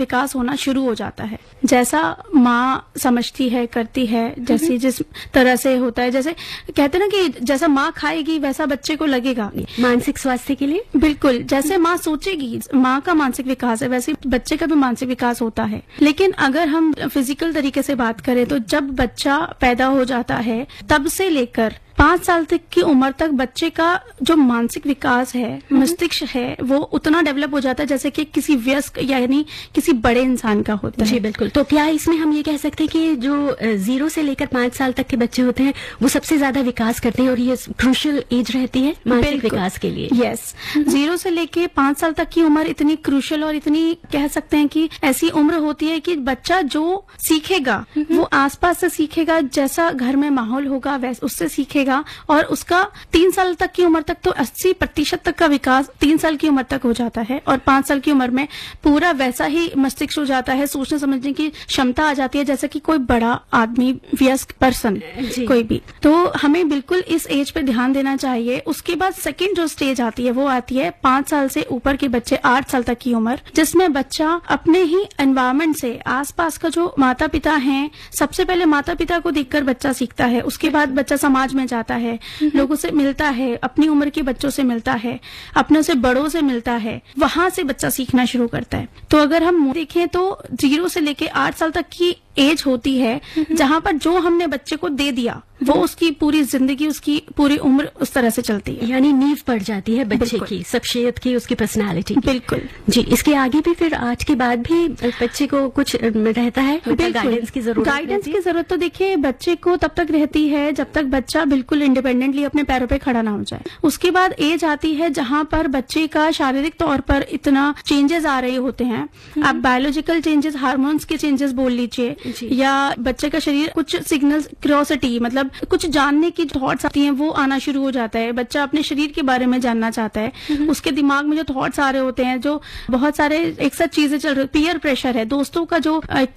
विकास होना शुरू हो जाता है। जैसा माँ समझती है, करती है, जैसे जिस तरह से होता है, जैसे कहते हैं ना कि जैसा माँ खाएगी वैसा बच्चे को लगेगा। मानसिक स्वास्थ्य के लिए बिल्कुल, जैसे माँ सोचेगी, माँ का मानसिक विकास है, वैसे बच्चे का भी मानसिक विकास होता है। लेकिन अगर हम फिजिकल तरीके से बात करें तो जब बच्चा पैदा हो जाता है तब से लेकर 5 साल तक की उम्र तक बच्चे का जो मानसिक विकास है, मस्तिष्क है, वो उतना डेवलप हो जाता है जैसे कि किसी वयस्क यानी किसी बड़े इंसान का होता है। जी बिल्कुल। तो क्या इसमें हम ये कह सकते हैं कि जो 0 से लेकर 5 साल तक के बच्चे होते हैं वो सबसे ज्यादा विकास करते हैं और ये क्रूशियल एज रहती है मानसिक विकास के लिए? यस, 0 से लेके 5 साल तक की उम्र इतनी क्रूशियल और इतनी कह सकते हैं कि ऐसी उम्र होती है कि बच्चा जो सीखेगा वो आसपास से सीखेगा, जैसा घर में माहौल होगा वैसे उससे सीखेगा, और उसका 3 साल तक की उम्र तक तो 80% तक का विकास 3 साल की उम्र तक हो जाता है, और 5 साल की उम्र में पूरा वैसा ही मस्तिष्क हो जाता है, सोचने समझने की क्षमता आ जाती है जैसे कि कोई बड़ा आदमी, वयस्क पर्सन कोई भी। तो हमें बिल्कुल इस एज पे ध्यान देना चाहिए। उसके बाद सेकेंड जो स्टेज आती है वो आती है 5 साल से ऊपर के बच्चे, 8 साल तक की उम्र, जिसमें बच्चा अपने ही एनवायरमेंट से, आसपास का जो माता पिता हैं, सबसे पहले माता पिता को देखकर बच्चा सीखता है, उसके बाद बच्चा समाज में जाता है, लोगों से मिलता है, अपनी उम्र के बच्चों से मिलता है, अपने से बड़ों से मिलता है, वहां से बच्चा सीखना शुरू करता है। तो अगर हम देखें तो 0 से लेके 8 साल तक की एज होती है जहां पर जो हमने बच्चे को दे दिया वो उसकी पूरी जिंदगी, उसकी पूरी उम्र उस तरह से चलती है, यानी नींव पड़ जाती है बच्चे की, शख्सियत की, उसकी पर्सनालिटी। बिल्कुल जी। इसके आगे भी फिर आज के बाद भी बच्चे को कुछ रहता है, गाइडेंस की जरूरत? गाइडेंस की जरूरत तो देखिए बच्चे को तब तक रहती है जब तक बच्चा बिल्कुल इंडिपेंडेंटली अपने पैरों पे खड़ा ना हो जाए। उसके बाद एज आती है जहां पर बच्चे का शारीरिक तौर पर इतना चेंजेस आ रहे होते हैं, आप बायोलॉजिकल चेंजेस, हार्मोन्स के चेंजेस बोल लीजिए, या बच्चे का शरीर कुछ सिग्नल्स, क्यूरियोसिटी मतलब कुछ जानने की थॉट्स आती हैं वो आना शुरू हो जाता है। बच्चा अपने शरीर के बारे में जानना चाहता है, उसके दिमाग में जो थॉट्स आ रहे होते हैं, जो बहुत सारे एक साथ चीजें चल रही, पीयर प्रेशर है, दोस्तों का जो